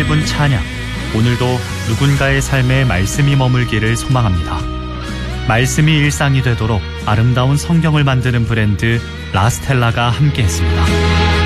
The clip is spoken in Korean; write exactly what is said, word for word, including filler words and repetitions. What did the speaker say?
짧은 찬양, 오늘도 누군가의 삶에 말씀이 머물기를 소망합니다. 말씀이 일상이 되도록 아름다운 성경을 만드는 브랜드 라스텔라가 함께했습니다.